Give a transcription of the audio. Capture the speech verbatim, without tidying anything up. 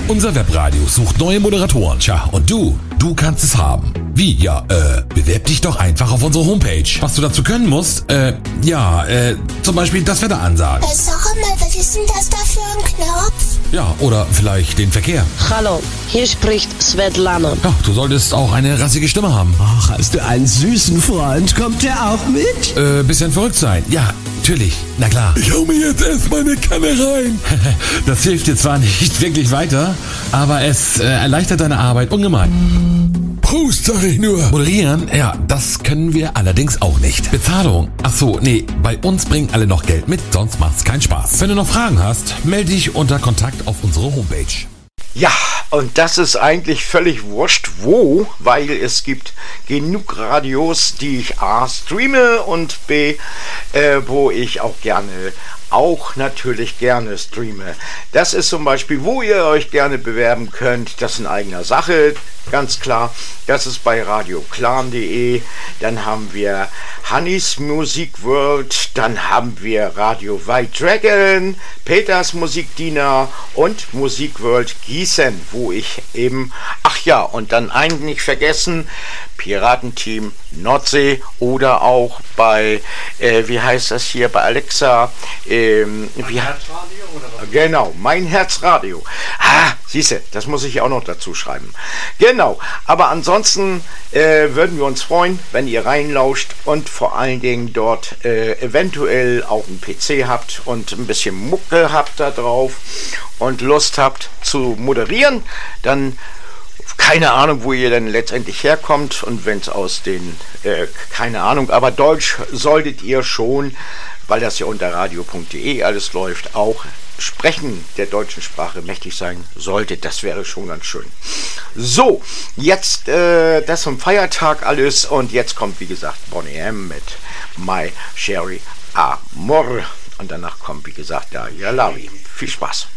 Unser Webradio sucht neue Moderatoren. Tja, und du, du kannst es haben. Wie? Ja, äh, bewerb dich doch einfach auf unsere Homepage. Was du dazu können musst, äh, ja, äh, zum Beispiel das Wetter ansagen. Äh, sag mal, was ist denn das da für ein Knopf? Ja, oder vielleicht den Verkehr. Hallo, hier spricht Svetlana. Ja, du solltest auch eine rassige Stimme haben. Ach, hast du einen süßen Freund? Kommt der auch mit? Äh, bisschen verrückt sein. Ja, natürlich. Na klar. Ich hau mir jetzt erstmal eine Kanne rein. Das hilft dir zwar nicht wirklich weiter, aber es äh, erleichtert deine Arbeit ungemein. Prost, sag ich nur. Moderieren, ja, das können wir allerdings auch nicht. Bezahlung, ach so, nee, bei uns bringen alle noch Geld mit, sonst macht's keinen Spaß. Wenn du noch Fragen hast, melde dich unter Kontakt auf unsere Homepage. Ja, und das ist eigentlich völlig wurscht, wo, weil es gibt genug Radios, die ich A streame und B, äh, wo ich auch gerne, auch natürlich gerne streame. Das ist zum Beispiel, wo ihr euch gerne bewerben könnt, das in eigener Sache, ganz klar. Das ist bei radioklan punkt de, dann haben wir Hannis Music World, dann haben wir Radio White Dragon, Peters Musikdiener und Musik World Gießen, wo ich eben, ach ja, und dann einen nicht vergessen, Piratenteam Nordsee oder auch bei, äh, wie heißt das hier, bei Alexa, ähm, wie Herzradio oder was? Genau, mein Herzradio. Ah, siehste, das muss ich auch noch dazu schreiben. Genau, aber ansonsten äh, würden wir uns freuen, wenn ihr reinlauscht und vor allen Dingen dort äh, eventuell auch einen P C habt und ein bisschen Mucke habt da drauf und Lust habt zu moderieren, dann keine Ahnung, wo ihr denn letztendlich herkommt und wenn es aus den, äh, keine Ahnung, aber Deutsch solltet ihr schon, weil das ja unter radio punkt de alles läuft, auch Sprechen der deutschen Sprache mächtig sein sollte. Das wäre schon ganz schön. So, jetzt äh, das zum Feiertag alles und jetzt kommt, wie gesagt, Boney M. mit My Sherry Amor und danach kommt, wie gesagt, Daria Lavi. Viel Spaß.